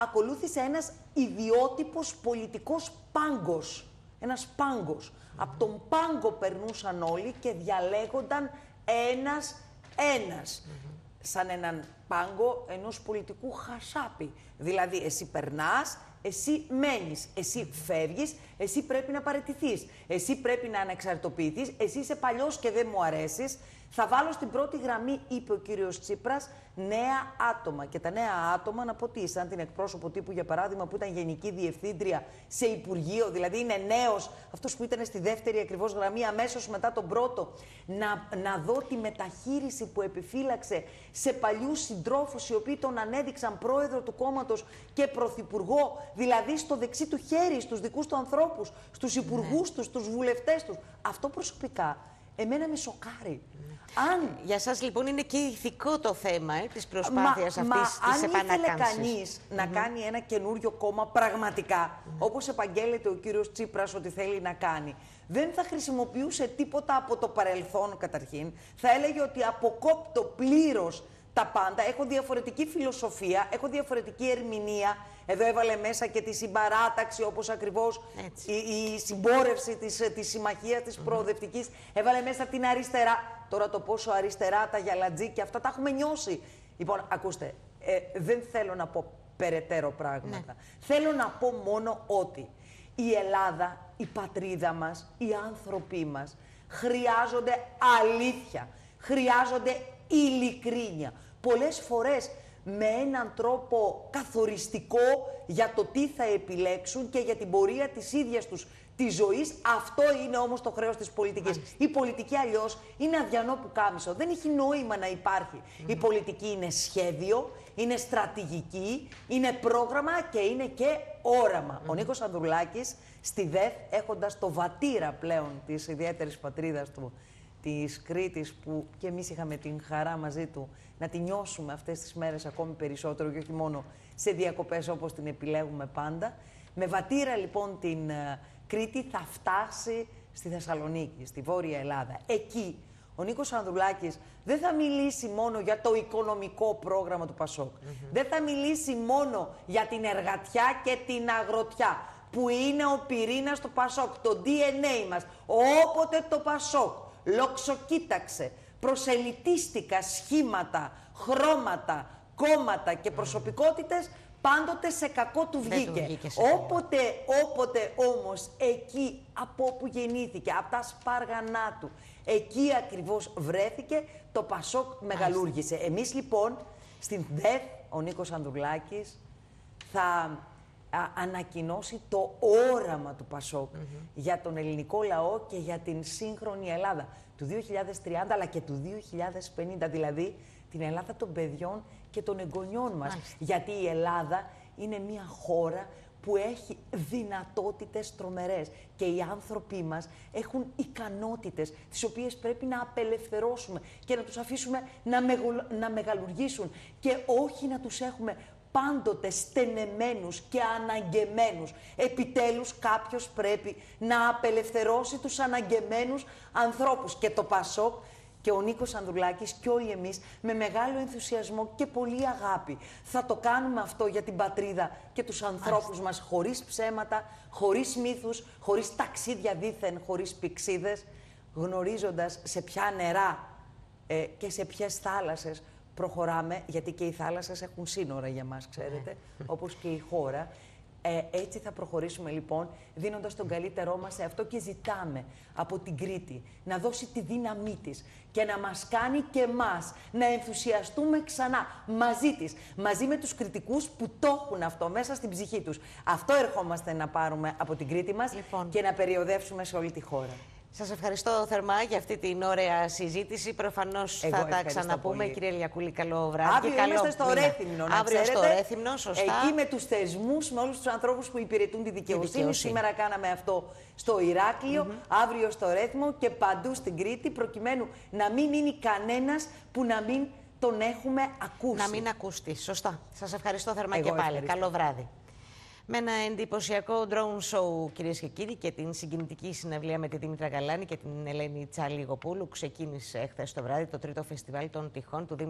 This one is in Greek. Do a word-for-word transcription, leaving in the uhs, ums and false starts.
ακολούθησε ένας ιδιότυπος πολιτικός πάγκος. Ένας πάγκος. Mm-hmm. Από τον πάγκο περνούσαν όλοι και διαλέγονταν ένας-ένας. Mm-hmm. Σαν έναν πάγκο ενός πολιτικού χασάπι. Δηλαδή, εσύ περνάς, εσύ μένεις, εσύ φεύγεις, εσύ πρέπει να παραιτηθείς, εσύ πρέπει να ανεξαρτητοποιηθείς, εσύ είσαι παλιός και δεν μου αρέσεις. Θα βάλω στην πρώτη γραμμή, είπε ο κύριος Τσίπρας, νέα άτομα. Και τα νέα άτομα, να πω τι, σαν την εκπρόσωπο τύπου, για παράδειγμα, που ήταν γενική διευθύντρια σε υπουργείο, δηλαδή είναι νέος, αυτός που ήταν στη δεύτερη ακριβώς γραμμή, αμέσως μετά τον πρώτο, να, να δω τη μεταχείριση που επιφύλαξε σε παλιούς συντρόφους, οι οποίοι τον ανέδειξαν πρόεδρο του κόμματος και πρωθυπουργό, δηλαδή στο δεξί του χέρι, στους δικούς του ανθρώπους, στους υπουργούς ναι. τους, στους βουλευτές τους. Αυτό προσωπικά εμένα με σοκάρει. Αν... Για σας λοιπόν είναι και ηθικό το θέμα ε, της προσπάθειας μα, αυτής μα, της επανάκαμψης. Αν ήθελε κανείς mm-hmm. να κάνει ένα καινούριο κόμμα πραγματικά, mm-hmm. όπως επαγγέλλεται ο κύριος Τσίπρας ότι θέλει να κάνει, δεν θα χρησιμοποιούσε τίποτα από το παρελθόν καταρχήν. Θα έλεγε ότι αποκόπτω πλήρως τα πάντα, έχω διαφορετική φιλοσοφία, έχω διαφορετική ερμηνεία. Εδώ έβαλε μέσα και τη συμπαράταξη, όπως ακριβώς η, η συμπόρευση της, της συμμαχίας της mm-hmm. προοδευτικής. Έβαλε μέσα την αριστερά. Τώρα το πόσο αριστερά, τα γιαλατζίκια, αυτά τα έχουμε νιώσει. Λοιπόν, ακούστε, ε, δεν θέλω να πω περαιτέρω πράγματα. Ναι. Θέλω να πω μόνο ότι η Ελλάδα, η πατρίδα μας, οι άνθρωποι μας χρειάζονται αλήθεια, χρειάζονται ειλικρίνεια. Πολλές φορές με έναν τρόπο καθοριστικό για το τι θα επιλέξουν και για την πορεία της ίδιας τους της ζωής. Αυτό είναι όμως το χρέος της πολιτικής. Mm. Η πολιτική αλλιώς είναι αδιανό πουκάμισο. Δεν έχει νόημα να υπάρχει. Mm. Η πολιτική είναι σχέδιο, είναι στρατηγική, είναι πρόγραμμα και είναι και όραμα. Mm. Ο Νίκος Ανδρουλάκης στη ΔΕΘ, έχοντας το βατήρα πλέον της ιδιαίτερης πατρίδας του, της Κρήτης, που και εμείς είχαμε την χαρά μαζί του να τη νιώσουμε αυτές τις μέρες ακόμη περισσότερο και όχι μόνο σε διακοπές όπως την επιλέγουμε πάντα. Με βατήρα λοιπόν την uh, Κρήτη θα φτάσει στη Θεσσαλονίκη, στη Βόρεια Ελλάδα. Εκεί ο Νίκος Ανδρουλάκης δεν θα μιλήσει μόνο για το οικονομικό πρόγραμμα του Πασόκ. Mm-hmm. Δεν θα μιλήσει μόνο για την εργατιά και την αγροτιά, που είναι ο πυρήνας του Πασόκ, το ντι εν έι μας. Όποτε το Πασόκ λοξοκοίταξε προσελητίστικα σχήματα, χρώματα, κόμματα και προσωπικότητες, πάντοτε σε κακό του βγήκε. Του βγήκε όποτε, όποτε όμως εκεί από όπου γεννήθηκε, από τα σπάργανά του, εκεί ακριβώς βρέθηκε, το Πασόκ μεγαλούργησε. Εμείς λοιπόν στην ΔΕΘ, ο Νίκος Ανδρουλάκης θα α, ανακοινώσει το όραμα του Πασόκ mm-hmm. για τον ελληνικό λαό και για την σύγχρονη Ελλάδα του δύο χιλιάδες τριάντα αλλά και του δύο χιλιάδες πενήντα, δηλαδή την Ελλάδα των παιδιών και των εγγονιών μας. Μάλιστα. Γιατί η Ελλάδα είναι μια χώρα που έχει δυνατότητες τρομερές και οι άνθρωποι μας έχουν ικανότητες τις οποίες πρέπει να απελευθερώσουμε και να τους αφήσουμε να, μεγαλ, να μεγαλουργήσουν και όχι να τους έχουμε πάντοτε στενεμένους και αναγκεμένους. Επιτέλους κάποιος πρέπει να απελευθερώσει τους αναγκεμένους ανθρώπους. Και το Πασόκ και ο Νίκος Ανδρουλάκης και όλοι εμείς με μεγάλο ενθουσιασμό και πολύ αγάπη θα το κάνουμε αυτό για την πατρίδα και τους ανθρώπους μας, χωρίς ψέματα, χωρίς μύθους, χωρίς ταξίδια δήθεν, χωρίς πηξίδες, γνωρίζοντας σε ποια νερά ε, και σε ποιες θάλασσες προχωράμε, γιατί και οι θάλασσες έχουν σύνορα για μας, ξέρετε, όπως και η χώρα. Ε, έτσι θα προχωρήσουμε λοιπόν, δίνοντας τον καλύτερό μας σε αυτό και ζητάμε από την Κρήτη να δώσει τη δύναμή της και να μας κάνει και εμάς να ενθουσιαστούμε ξανά μαζί της, μαζί με τους κριτικούς που το έχουν αυτό μέσα στην ψυχή τους. Αυτό ερχόμαστε να πάρουμε από την Κρήτη μας λοιπόν και να περιοδεύσουμε σε όλη τη χώρα. Σας ευχαριστώ θερμά για αυτή την ωραία συζήτηση. Προφανώς θα τα ξαναπούμε. Πολύ. Κύριε Λιακούλη, καλό βράδυ. Αύριο καλό είμαστε στο Ρέθυμνο, να Αύριο ξέρετε, στο Ρέθυμνο, σωστά. Εκεί με τους θεσμούς, με όλους τους ανθρώπους που υπηρετούν τη δικαιοσύνη. Τη δικαιοσύνη. Σήμερα κάναμε αυτό στο Ηράκλειο, mm-hmm. αύριο στο Ρέθυμνο και παντού στην Κρήτη, προκειμένου να μην μείνει κανένας που να μην τον έχουμε ακούσει. Να μην ακουστεί. Σωστά. Σας ευχαριστώ θερμά Εγώ και πάλι. Ευχαριστώ. Καλό βράδυ. Με ένα εντυπωσιακό drone show, κυρίες και κύριοι, και την συγκινητική συναυλία με τη Δήμητρα Γαλάνη και την Ελένη Τσαλιγοπούλου, ξεκίνησε χθες το βράδυ το τρίτο φεστιβάλ των τυχών του